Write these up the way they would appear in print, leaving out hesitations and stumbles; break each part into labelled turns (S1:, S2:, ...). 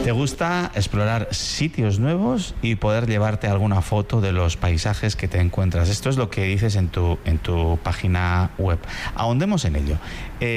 S1: Te gusta explorar sitios nuevos y poder llevarte alguna foto de los paisajes que te encuentras. Esto es lo que dices en tu página web. Ahondemos en ello.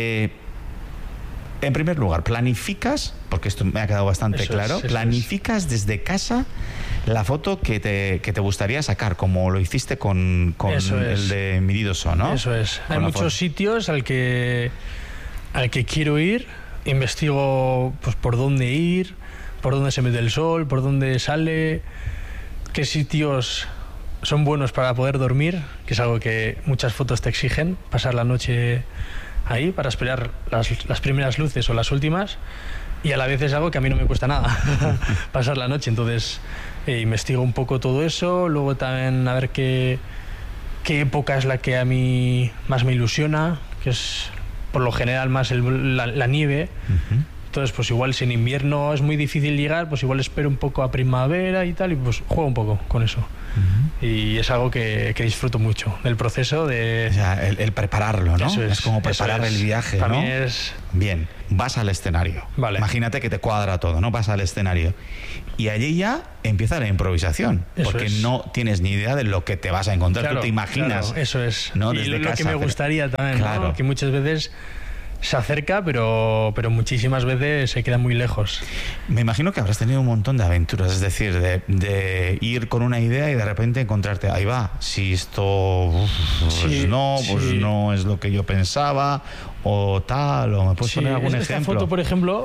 S1: En primer lugar, planificas, porque esto me ha quedado bastante claro, planificas desde casa la foto que te gustaría sacar, como lo hiciste con el de Mididoso, ¿no?
S2: Eso es. Hay muchos sitios al que quiero ir, investigo pues por dónde ir, por dónde se mete el sol, por dónde sale, qué sitios son buenos para poder dormir, que es algo que muchas fotos te exigen, pasar la noche ahí para esperar las primeras luces o las últimas, y a la vez es algo que a mí no me cuesta nada pasar la noche. Entonces investigo un poco todo eso, luego también a ver qué época es la que a mí más me ilusiona, que es por lo general más la nieve. Entonces pues igual si en invierno es muy difícil llegar, pues igual espero un poco a primavera y tal, y pues juego un poco con eso. Y es algo que disfruto mucho del proceso de...
S1: O sea, el prepararlo, ¿no? Es como preparar el viaje,
S2: para
S1: ¿no?
S2: mí es...
S1: Bien, vas al escenario.
S2: Vale.
S1: Imagínate que te cuadra todo, ¿no? Vas al escenario. Y allí ya empieza la improvisación.
S2: Eso
S1: porque
S2: es.
S1: no tienes ni idea de lo que te vas a encontrar.
S2: Claro,
S1: Tú te imaginas.
S2: Claro, eso es.
S1: ¿no?
S2: Y
S1: Desde
S2: lo
S1: casa,
S2: que me gustaría también,
S1: claro.
S2: ¿no? Que muchas veces se acerca, pero muchísimas veces se queda muy lejos.
S1: Me imagino que habrás tenido un montón de aventuras, es decir, de ir con una idea y de repente encontrarte, ahí va, si esto pues no es lo que yo pensaba, o tal, o me puedes poner algún ejemplo.
S2: Esta foto, por ejemplo,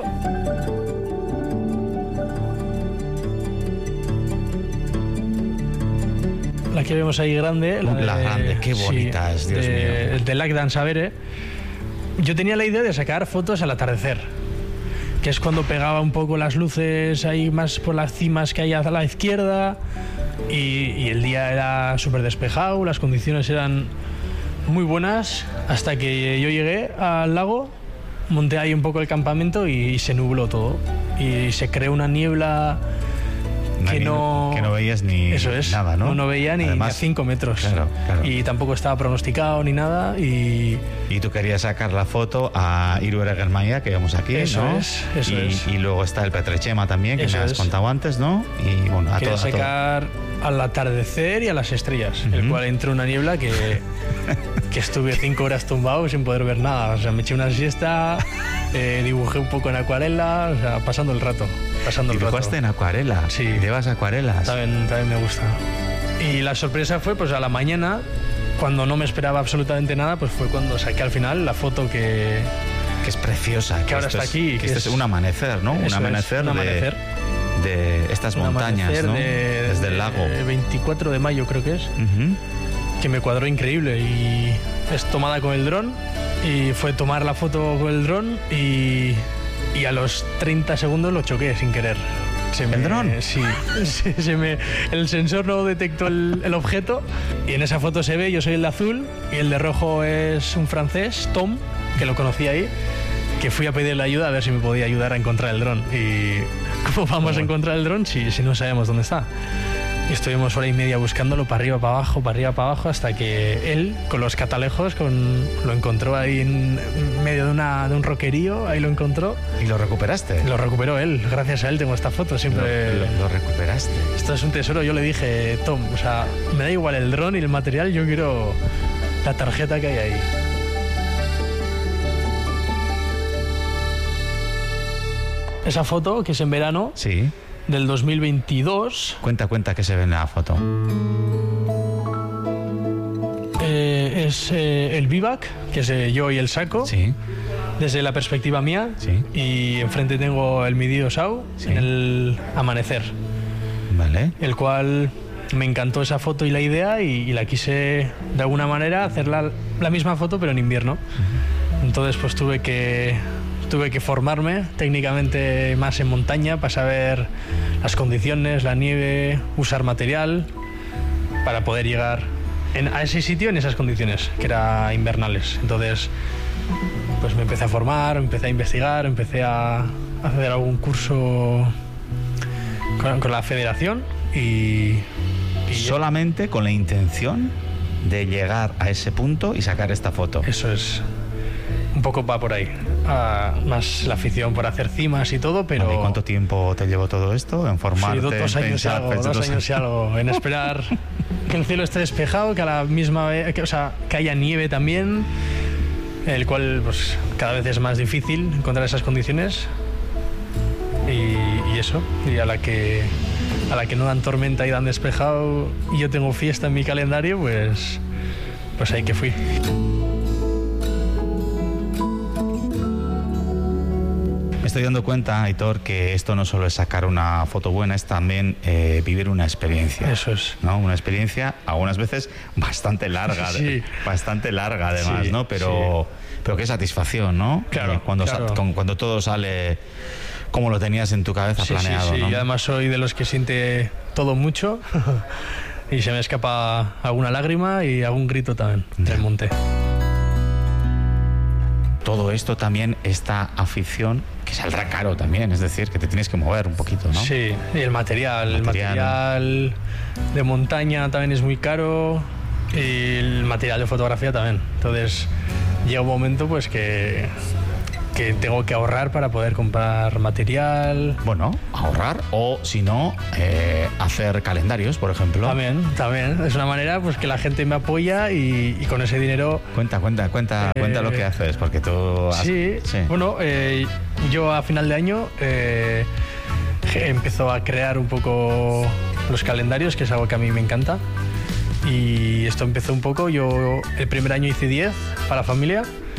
S2: la que vemos ahí grande,
S1: la grande, qué bonita es, Dios mío.
S2: De Lac d'Ansabere. Yo tenía la idea de sacar fotos al atardecer, que es cuando pegaba un poco las luces ahí más por las cimas que hay a la izquierda, y el día era súper despejado, las condiciones eran muy buenas, hasta que yo llegué al lago, monté ahí un poco el campamento y se nubló todo, y se creó una niebla que no
S1: veías ni nada, ¿no?
S2: No veía ni a 5 metros.
S1: Claro.
S2: Y tampoco estaba pronosticado ni nada. Y
S1: tú querías sacar la foto a Irueregelmaia, que vemos aquí,
S2: eso
S1: ¿no?
S2: Es.
S1: Y luego está el Petrechema también, que
S2: eso
S1: me has contado antes, ¿no? Y bueno,
S2: quería sacar al atardecer y a las estrellas, el cual entró una niebla que estuve 5 horas tumbado sin poder ver nada. O sea, me eché una siesta, dibujé un poco en acuarela, o sea, pasando el rato.
S1: ¿Dibujaste en acuarela?
S2: Sí.
S1: ¿Llevas acuarelas?
S2: También me gusta. Y la sorpresa fue pues a la mañana, cuando no me esperaba absolutamente nada, pues fue cuando saqué al final la foto que
S1: es preciosa.
S2: Que ahora está aquí.
S1: Que es un amanecer, ¿no? Un amanecer de estas montañas, ¿no? Desde el lago.
S2: 24 de mayo creo que es. Que me cuadró increíble, y es tomada con el dron, y fue tomar la foto con el dron y a los 30 segundos lo choqué sin querer.
S1: ¿El dron?
S2: Sí. El sensor no detectó el objeto, y en esa foto se ve, yo soy el de azul y el de rojo es un francés, Tom, que lo conocí ahí, que fui a pedirle ayuda a ver si me podía ayudar a encontrar el dron. Y ¿cómo vamos a encontrar el dron si no sabemos dónde está? Y estuvimos hora y media buscándolo para arriba, para abajo, hasta que él, con los catalejos, lo encontró ahí en medio de un roquerío, ahí lo encontró.
S1: ¿Y lo recuperaste?
S2: Lo recuperó él, gracias a él tengo esta foto, siempre...
S1: Lo recuperaste.
S2: Esto es un tesoro, yo le dije, Tom, o sea, me da igual el dron y el material, yo quiero la tarjeta que hay ahí. Esa foto, que es en verano...
S1: Sí.
S2: Del 2022.
S1: Cuenta qué se ve en la foto.
S2: Es el bivac, que es yo y el saco.
S1: Sí.
S2: Desde la perspectiva mía.
S1: Sí.
S2: Y enfrente tengo el Mididoso en el amanecer.
S1: Vale.
S2: El cual me encantó esa foto y la idea, y la quise de alguna manera hacer la misma foto pero en invierno. Entonces pues tuve que formarme técnicamente más en montaña para saber las condiciones, la nieve, usar material para poder llegar a ese sitio en esas condiciones, que eran invernales. Entonces pues me empecé a formar, empecé a investigar, empecé a hacer algún curso con la federación y
S1: solamente con la intención de llegar a ese punto y sacar esta foto.
S2: Eso es, un poco va por ahí. más la afición por hacer cimas y todo, pero...
S1: Vale, ¿cuánto tiempo te llevó todo esto? ¿En formarte?
S2: Sí, 2 años y algo, 2 años y algo, en esperar que el cielo esté despejado, que a la misma vez, que haya nieve también, el cual pues cada vez es más difícil encontrar esas condiciones y eso, y a la que no dan tormenta y dan despejado y yo tengo fiesta en mi calendario, pues ahí que fui.
S1: Me estoy dando cuenta, Aitor, que esto no solo es sacar una foto buena, es también vivir una experiencia.
S2: Eso es.
S1: ¿No? Una experiencia, algunas veces, bastante larga.
S2: Sí.
S1: Bastante larga, además,
S2: Sí,
S1: ¿no? Pero qué satisfacción, ¿no?
S2: Claro,
S1: Cuando
S2: claro.
S1: todo sale como lo tenías en tu cabeza planeado,
S2: sí.
S1: ¿no?
S2: Y además soy de los que siente todo mucho y se me escapa alguna lágrima y algún grito también del monte.
S1: Todo esto también, esta afición, que saldrá caro también, es decir, que te tienes que mover un poquito, ¿no?
S2: Sí, y el material de montaña también es muy caro y el material de fotografía también. Entonces llega un momento pues que tengo que ahorrar para poder comprar material.
S1: Bueno, ahorrar o, si no, hacer calendarios, por ejemplo.
S2: También. Es una manera pues que la gente me apoya y con ese dinero...
S1: Cuenta lo que haces, porque tú...
S2: Sí. Bueno, yo a final de año empezó a crear un poco los calendarios, que es algo que a mí me encanta. Y esto empezó un poco, yo el primer año hice 10 para la familia.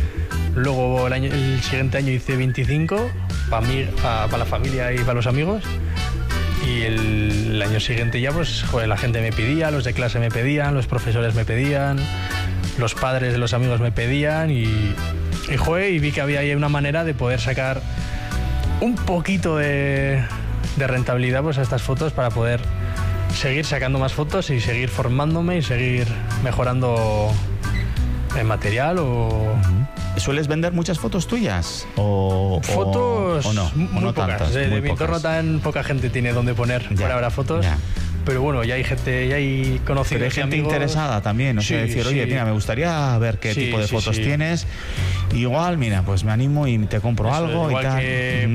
S2: Luego el siguiente año hice 25 para la familia y para los amigos. Y el año siguiente ya pues la gente me pedía, los de clase me pedían, los profesores me pedían, los padres de los amigos me pedían y vi que había ahí una manera de poder sacar un poquito de rentabilidad pues a estas fotos para poder seguir sacando más fotos y seguir formándome y seguir mejorando el material o...
S1: ¿Sueles vender muchas fotos tuyas? ¿Fotos
S2: o no? Muy
S1: no
S2: pocas.
S1: tantas,
S2: De
S1: muy
S2: mi
S1: pocas.
S2: entorno tan poca gente tiene donde poner por ahora fotos.
S1: Ya.
S2: Pero bueno, ya hay gente, ya hay conocidos.
S1: Pero hay gente
S2: amigos
S1: interesada también, o sea, decir, oye, mira, me gustaría ver qué tipo de fotos tienes. Igual, mira, pues me animo y te compro algo
S2: igual
S1: y tal.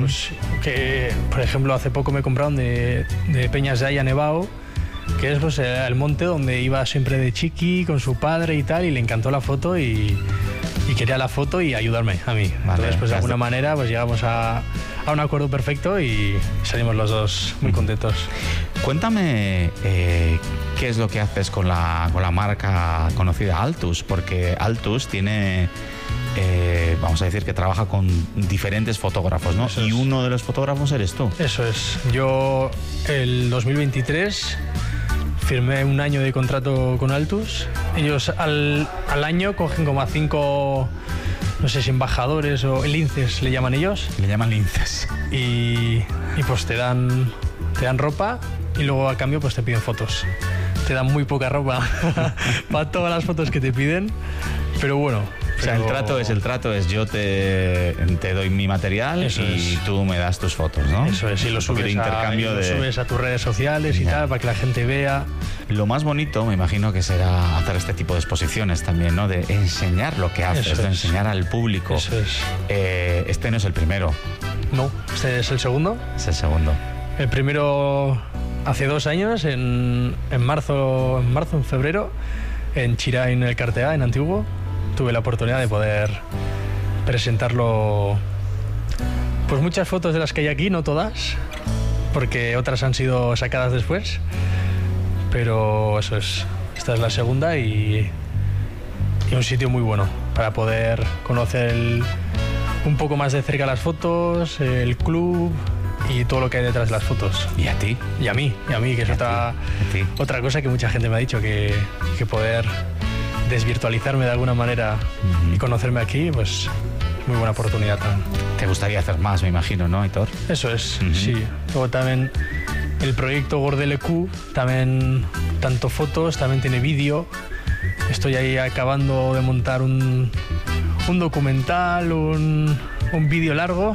S2: que, por ejemplo, hace poco me compraron de Peñas de Aya Nevado, que es pues, el monte donde iba siempre de chiqui con su padre y tal, y le encantó la foto y quería la foto y ayudarme a mí. Entonces, pues de alguna manera pues llegamos a un acuerdo perfecto y salimos los dos muy contentos.
S1: Cuéntame qué es lo que haces con la marca conocida Altus, porque Altus tiene, vamos a decir que trabaja con diferentes fotógrafos, ¿no?
S2: Eso
S1: y
S2: es.
S1: uno de los fotógrafos eres tú.
S2: Eso es. Yo el 2023 firmé un año de contrato con Altus. Ellos al año cogen como a 5, no sé si embajadores o linces le llaman ellos.
S1: Le llaman linces.
S2: Y pues te dan ropa y luego a cambio pues te piden fotos. Te dan muy poca ropa para todas las fotos que te piden, pero bueno.
S1: O sea, el trato es yo te doy mi material y tú me das tus fotos, ¿no?
S2: Eso es, y lo subes a tus redes sociales y tal, para que la gente vea.
S1: Lo más bonito, me imagino, que será hacer este tipo de exposiciones también, ¿no? De enseñar lo que haces, de enseñar al público.
S2: Eso es.
S1: Este no es el primero.
S2: No, este es el segundo.
S1: Es el segundo.
S2: El primero hace 2 años, en febrero, en Chirain, el Cartea, en Antiguo. Tuve la oportunidad de poder presentarlo. Pues muchas fotos de las que hay aquí, no todas, porque otras han sido sacadas después. Pero eso es. Esta es la segunda y un sitio muy bueno para poder conocer un poco más de cerca las fotos, el club y todo lo que hay detrás de las fotos.
S1: ¿Y a ti?
S2: Y a mí, que es otra cosa que mucha gente me ha dicho, que poder desvirtualizarme de alguna manera y conocerme aquí, pues es muy buena oportunidad también.
S1: Te gustaría hacer más, me imagino, ¿no, Aitor?
S2: Eso es, sí. Luego también el proyecto Gordelecu, también tanto fotos, también tiene vídeo. Estoy ahí acabando de montar un documental, un vídeo largo.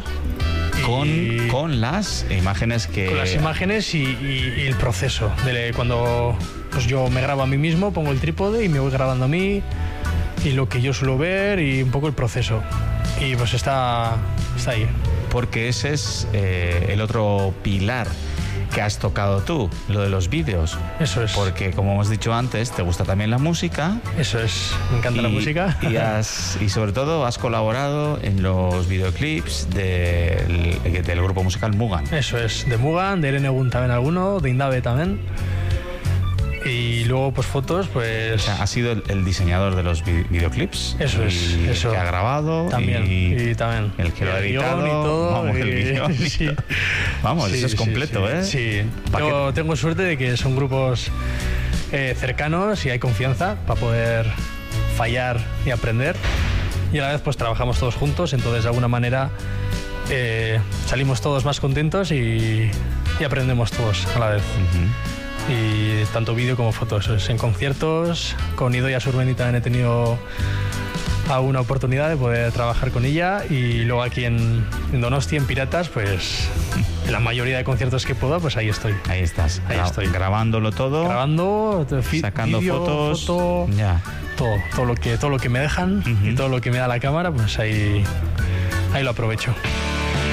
S1: Con las imágenes que...
S2: Con las imágenes y el proceso. Cuando pues yo me grabo a mí mismo, pongo el trípode y me voy grabando a mí y lo que yo suelo ver y un poco el proceso. Y pues está ahí.
S1: Porque ese es el otro pilar que has tocado tú, lo de los vídeos.
S2: Eso es.
S1: Porque, como hemos dicho antes, te gusta también la música.
S2: Eso es, me encanta la música.
S1: Y sobre todo has colaborado en los videoclips del grupo musical Mugan.
S2: Eso es, de Mugan, de Irene Egun también alguno, de Indave también. Y luego, pues fotos, pues...
S1: O sea, has sido el diseñador de los videoclips.
S2: Eso es, eso.
S1: El que ha grabado
S2: también, y también.
S1: El que lo ha editado.
S2: Y todo,
S1: vamos, el guión.
S2: Sí.
S1: Vamos, sí, eso es completo,
S2: sí,
S1: ¿eh?
S2: Sí, yo tengo suerte de que son grupos cercanos y hay confianza para poder fallar y aprender. Y a la vez, pues trabajamos todos juntos, entonces de alguna manera salimos todos más contentos y aprendemos todos a la vez. Y tanto vídeo como fotos. En conciertos, con Idoia Surmendi también he tenido alguna oportunidad de poder trabajar con ella, y luego aquí en Donosti, en Piratas, pues en la mayoría de conciertos que puedo, pues ahí estoy.
S1: Ahí estás,
S2: ahí estoy.
S1: Grabándolo todo.
S2: Grabando,
S1: sacando
S2: vídeo,
S1: fotos.
S2: Foto,
S1: ya.
S2: Todo lo que me dejan y todo lo que me da la cámara, pues ahí lo aprovecho.